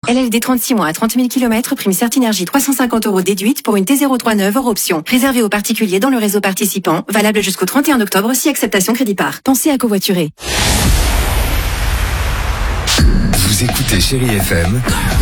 LLD 36 mois à 30 000 km, prime Certinergie 350 € déduite pour une T03 neuve hors option. Réservé aux particuliers dans le réseau participant. Valable jusqu'au 31 octobre si acceptation crédit par. Pensez à covoiturer. Vous écoutez Chérie FM.